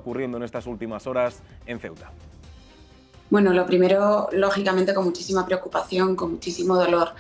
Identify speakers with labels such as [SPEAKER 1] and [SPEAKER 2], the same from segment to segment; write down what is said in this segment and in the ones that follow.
[SPEAKER 1] ocurriendo en estas últimas horas en Ceuta?
[SPEAKER 2] Bueno, lo primero, lógicamente, con muchísima preocupación, con muchísimo dolor.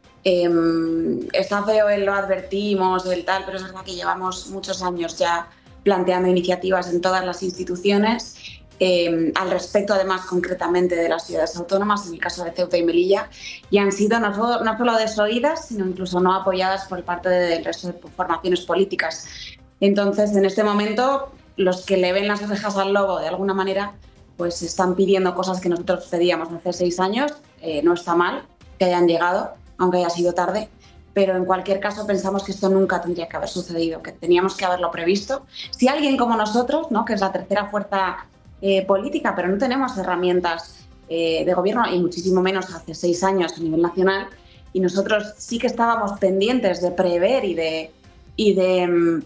[SPEAKER 2] Está feo el lo advertimos, el tal, pero es verdad que llevamos muchos años ya planteando iniciativas en todas las instituciones al respecto, además, concretamente de las ciudades autónomas, en el caso de Ceuta y Melilla, y han sido no solo desoídas, sino incluso no apoyadas por parte del resto de formaciones políticas. Entonces, en este momento, los que le ven las orejas al lobo, de alguna manera, pues están pidiendo cosas que nosotros pedíamos hace 6 años. No está mal que hayan llegado, aunque haya sido tarde, pero en cualquier caso pensamos que esto nunca tendría que haber sucedido, que teníamos que haberlo previsto. Si alguien como nosotros, ¿no?, que es la tercera fuerza política, pero no tenemos herramientas de gobierno, y muchísimo menos hace 6 años a nivel nacional, y nosotros sí que estábamos pendientes de prever y de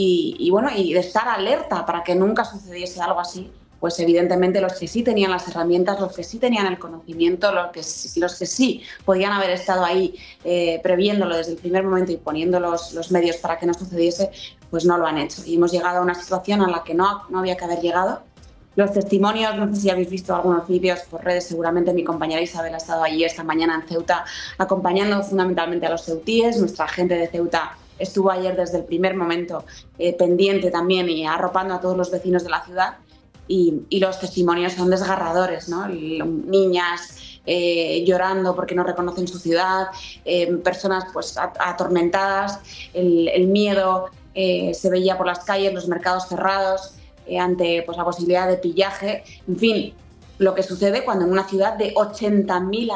[SPEAKER 2] estar alerta para que nunca sucediese algo así, pues evidentemente los que sí tenían las herramientas, los que sí tenían el conocimiento, los que sí podían haber estado ahí previéndolo desde el primer momento y poniendo los medios para que no sucediese, pues no lo han hecho. Y hemos llegado a una situación a la que no había que haber llegado. Los testimonios, no sé si habéis visto algunos vídeos por redes, seguramente mi compañera Isabel ha estado allí esta mañana en Ceuta acompañando fundamentalmente a los ceutíes. Nuestra gente de Ceuta estuvo ayer desde el primer momento pendiente también y arropando a todos los vecinos de la ciudad. Y los testimonios son desgarradores, ¿no? Niñas llorando porque no reconocen su ciudad, personas pues atormentadas, el miedo se veía por las calles, los mercados cerrados, ante pues, la posibilidad de pillaje. En fin, lo que sucede cuando en una ciudad de 80.000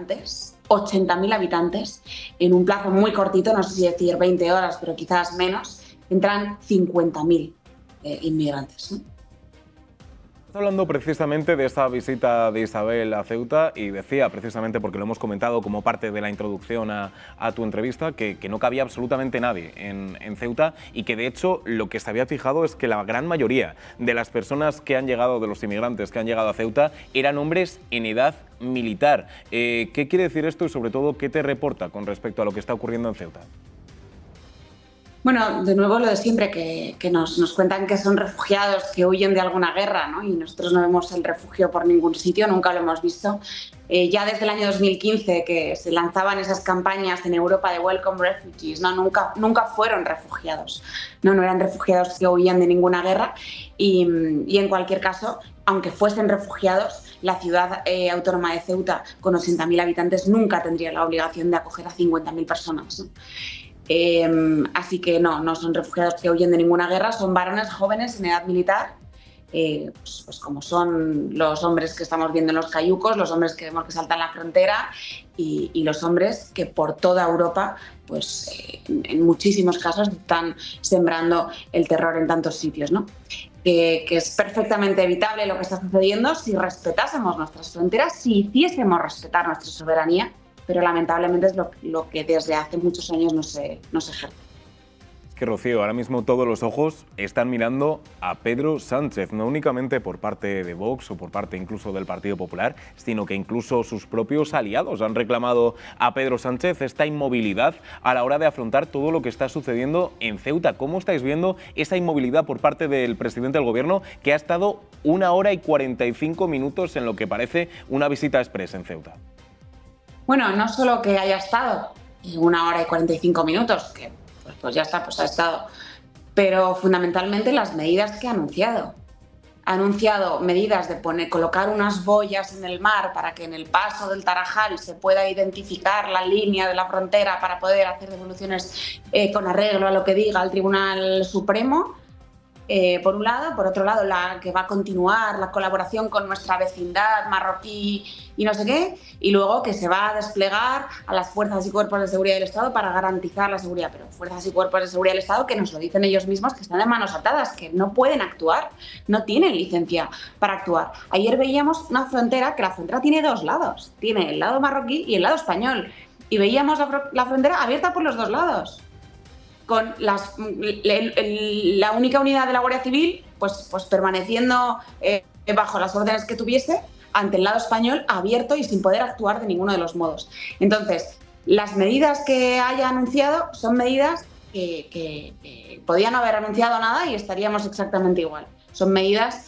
[SPEAKER 2] habitantes, en un plazo muy cortito, no sé si decir 20 horas, pero quizás menos, entran 50.000 inmigrantes, ¿no?
[SPEAKER 1] Hablando precisamente de esa visita de Isabel a Ceuta, y decía precisamente, porque lo hemos comentado como parte de la introducción a tu entrevista, que no cabía absolutamente nadie en Ceuta, y que de hecho lo que se había fijado es que la gran mayoría de las personas que han llegado, de los inmigrantes que han llegado a Ceuta, eran hombres en edad militar. ¿Qué quiere decir esto y sobre todo qué te reporta con respecto a lo que está ocurriendo en Ceuta?
[SPEAKER 2] Bueno, de nuevo lo de siempre, que nos cuentan que son refugiados que huyen de alguna guerra, ¿no? Y nosotros no vemos el refugio por ningún sitio, nunca lo hemos visto. Ya desde el año 2015 que se lanzaban esas campañas en Europa de Welcome Refugees, ¿no? Nunca fueron refugiados, no eran refugiados que huían de ninguna guerra y en cualquier caso, aunque fuesen refugiados, la ciudad autónoma de Ceuta, con 80.000 habitantes, nunca tendría la obligación de acoger a 50.000 personas, ¿no? Así que no son refugiados que huyen de ninguna guerra, son varones jóvenes en edad militar, pues como son los hombres que estamos viendo en los cayucos, los hombres que vemos que saltan la frontera y los hombres que por toda Europa, pues en muchísimos casos están sembrando el terror en tantos sitios, ¿no? Que es perfectamente evitable lo que está sucediendo si respetásemos nuestras fronteras, si hiciésemos respetar nuestra soberanía, pero lamentablemente es lo que desde hace muchos años no se ejerce.
[SPEAKER 1] Es que, Rocío, ahora mismo todos los ojos están mirando a Pedro Sánchez, no únicamente por parte de Vox o por parte incluso del Partido Popular, sino que incluso sus propios aliados han reclamado a Pedro Sánchez esta inmovilidad a la hora de afrontar todo lo que está sucediendo en Ceuta. ¿Cómo estáis viendo esa inmovilidad por parte del presidente del Gobierno, que ha estado 1 hora y 45 minutos en lo que parece una visita express en Ceuta?
[SPEAKER 2] Bueno, no solo que haya estado 1 hora y 45 minutos, que pues ya está, pues ha estado, pero fundamentalmente las medidas que ha anunciado. Ha anunciado medidas de colocar unas boyas en el mar para que en el paso del Tarajal se pueda identificar la línea de la frontera para poder hacer devoluciones con arreglo a lo que diga el Tribunal Supremo. Por un lado, por otro lado, la que va a continuar la colaboración con nuestra vecindad marroquí y no sé qué, y luego que se va a desplegar a las fuerzas y cuerpos de seguridad del Estado para garantizar la seguridad, pero fuerzas y cuerpos de seguridad del Estado que nos lo dicen ellos mismos, que están de manos atadas, que no pueden actuar, no tienen licencia para actuar. Ayer veíamos una frontera, que la frontera tiene 2 lados, tiene el lado marroquí y el lado español, y veíamos la frontera abierta por los 2 lados. Con la única unidad de la Guardia Civil pues permaneciendo bajo las órdenes que tuviese ante el lado español abierto y sin poder actuar de ninguno de los modos. Entonces, las medidas que haya anunciado son medidas que podían no haber anunciado nada y estaríamos exactamente igual. Son medidas